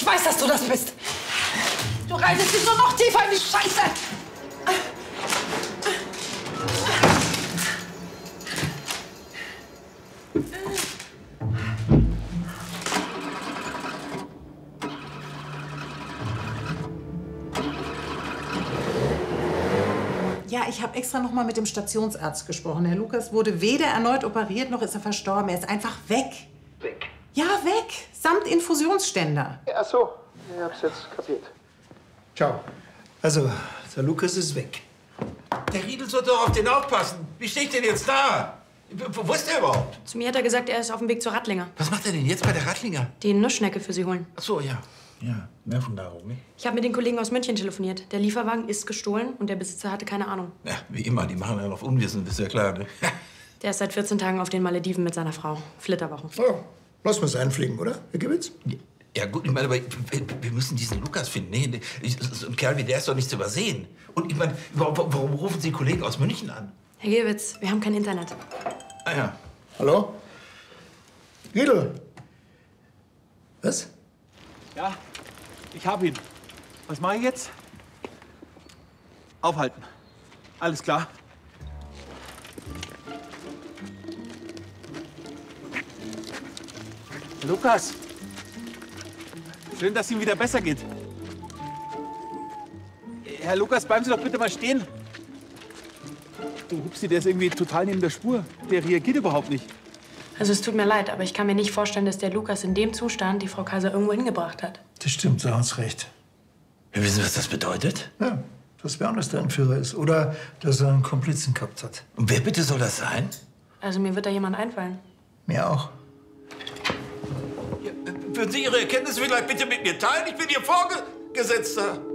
Ich weiß, dass du das bist. Du reitest dich nur noch tiefer in die Scheiße. Ja, ich habe extra noch mal mit dem Stationsarzt gesprochen. Herr Lukas wurde weder erneut operiert, noch ist er verstorben. Er ist einfach weg. Weg? Ja, weg. Samt Infusionsständer. Ach so, ich hab's jetzt kapiert. Ciao. Also, der Lukas ist weg. Der Riedel sollte doch auf den aufpassen. Wie stehe ich denn jetzt da? Wo ist der überhaupt? Zu mir hat er gesagt, er ist auf dem Weg zur Rattlinger. Was macht er denn jetzt bei der Rattlinger? Die Nussschnecke für Sie holen. Ach so, ja. Ja, Nervennahrung, ne? Ich habe mit den Kollegen aus München telefoniert. Der Lieferwagen ist gestohlen und der Besitzer hatte keine Ahnung. Ja, wie immer, die machen ja auf Unwissen, ist ja klar, ne? Der ist seit 14 Tagen auf den Malediven mit seiner Frau. Flitterwochen. Oh, lass mal's einfliegen, oder, Herr Gewitz? Ja gut, ich meine, aber wir müssen diesen Lukas finden. Nee, so ein Kerl wie der ist doch nicht zu übersehen. Und ich meine, warum rufen Sie Kollegen aus München an? Herr Gilwitz, wir haben kein Internet. Ah ja. Hallo? Riedel? Was? Ja, ich hab ihn. Was mache ich jetzt? Aufhalten. Alles klar. Lukas. Schön, dass es Ihnen wieder besser geht. Herr Lukas, bleiben Sie doch bitte mal stehen. Der Hupsi, der ist irgendwie total neben der Spur. Der reagiert überhaupt nicht. Also es tut mir leid, aber ich kann mir nicht vorstellen, dass der Lukas in dem Zustand die Frau Kaiser irgendwo hingebracht hat. Das stimmt, Sie haben's recht. Wir wissen, was das bedeutet? Ja, dass wer anders der Entführer ist. Oder dass er einen Komplizen gehabt hat. Und wer bitte soll das sein? Also mir wird da jemand einfallen. Mir auch. Ja, würden Sie Ihre Erkenntnisse vielleicht bitte mit mir teilen? Ich bin Ihr Vorgesetzter.